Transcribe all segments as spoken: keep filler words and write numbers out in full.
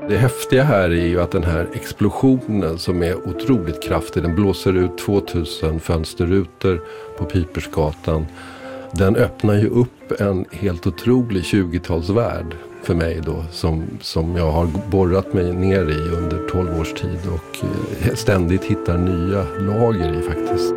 Det häftiga här är ju att den här explosionen som är otroligt kraftig, den blåser ut tvåtusen fönsterrutor på Pipersgatan. Den öppnar ju upp en helt otrolig tjugotalsvärld för mig då, som, som jag har borrat mig ner i under tolv års tid och ständigt hittar nya lager i faktiskt.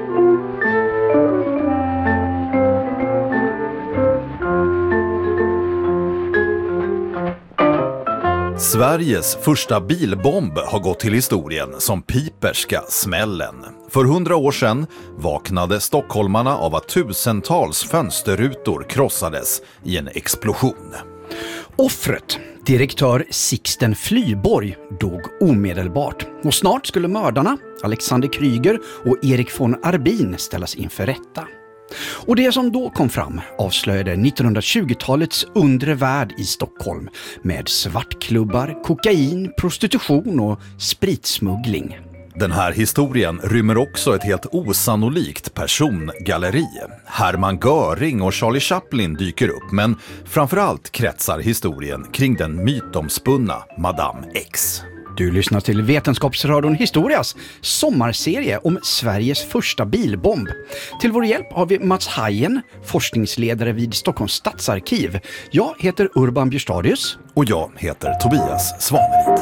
Sveriges första bilbomb har gått till historien som Piperska smällen. För hundra år sedan vaknade stockholmarna av att tusentals fönsterrutor krossades i en explosion. Offret, direktör Sixten Flyborg, dog omedelbart. Och snart skulle mördarna, Alexander Kryger och Erik von Arbin, ställas inför rätta. Och det som då kom fram avslöjade nittonhundratjugotalets undre värld i Stockholm med svartklubbar, kokain, prostitution och spritsmuggling. Den här historien rymmer också ett helt osannolikt persongalleri. Hermann Göring och Charlie Chaplin dyker upp, men framförallt kretsar historien kring den mytomspunna Madame X. Du lyssnar till Vetenskapsradion Historias sommarserie om Sveriges första bilbomb. Till vår hjälp har vi Mats Hajen, forskningsledare vid Stockholms stadsarkiv. Jag heter Urban Björstadius. Och jag heter Tobias Svanerid.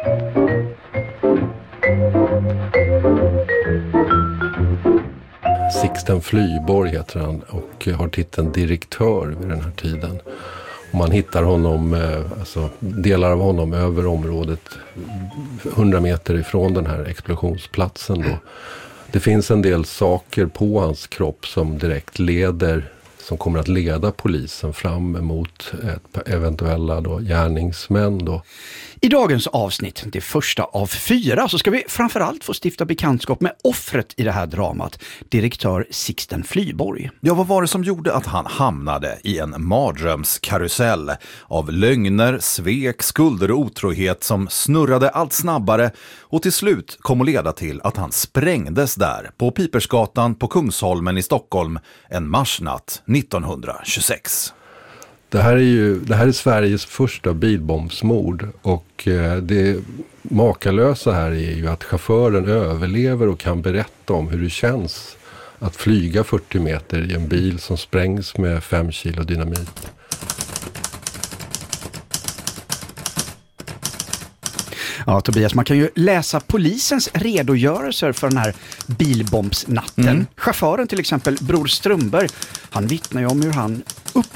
Sixten Flyborg heter han och har titeln direktör vid den här tiden. Och man hittar honom, alltså delar av honom över området hundra meter ifrån den här explosionsplatsen då. Det finns en del saker på hans kropp som direkt leder, som kommer att leda polisen fram emot ett eventuella då gärningsmän då. I dagens avsnitt, det första av fyra, så ska vi framförallt få stifta bekantskap med offret i det här dramat, direktör Sixten Flyborg. Ja, vad var det som gjorde att han hamnade i en mardrömskarusell av lögner, svek, skulder och otrohet som snurrade allt snabbare och till slut kom att leda till att han sprängdes där på Pipersgatan på Kungsholmen i Stockholm en marsnatt nittonhundratjugosex. Det här är ju det här är Sveriges första bilbombsmord och eh, det makalösa här är ju att chauffören överlever och kan berätta om hur det känns att flyga fyrtio meter i en bil som sprängs med fem kilo dynamit. Ja, Tobias, man kan ju läsa polisens redogörelser för den här bilbombsnatten. Mm. Chauffören till exempel, Bror Strömberg, han vittnar ju om hur han upp